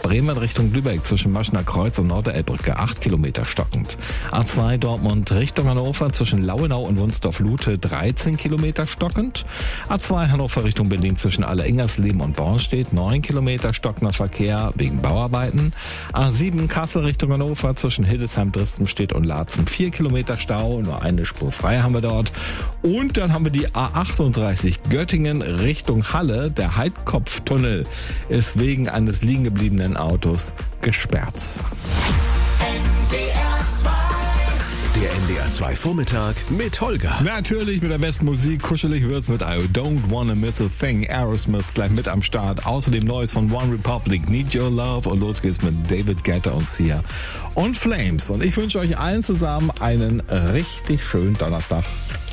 Bremen Richtung Lübeck zwischen Maschner Kreuz und Norderelbbrücke 8 Kilometer stockend. A2 Dortmund Richtung Hannover zwischen Lauenau und Wunsdorf-Lute 13 Kilometer stockend. A2 Hannover Richtung Berlin zwischen Alle-Ingersleben und Bornstedt 9 Kilometer stockender Verkehr wegen Bauarbeiten. A7 Kassel Richtung Hannover zwischen Hildesheim, Dristenstedt und Laatzen 4 Kilometer Stau, nur eine Spur frei haben wir dort. Und dann haben wir die A38 Göttingen Richtung Halle. Der Heidkopftunnel ist wegen eines liegen gebliebenen Autos gesperrt. Der NDR 2 Vormittag mit Holger. Natürlich mit der besten Musik. Kuschelig wird's mit I Don't Wanna Miss a Thing. Aerosmith gleich mit am Start. Außerdem Neues von One Republic, Need Your Love. Und los geht's mit David Guetta und Sia und Flames. Und ich wünsche euch allen zusammen einen richtig schönen Donnerstag.